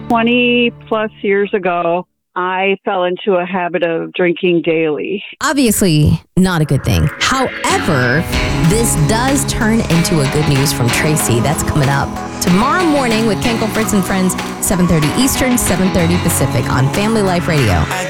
20 plus years ago, I fell into a habit of drinking daily. Obviously, not a good thing. However, this does turn into a good news from Tracy. That's coming up tomorrow morning with Kenkel, Fritz, and Friends, 7:30 Eastern, 7:30 Pacific on Family Life Radio.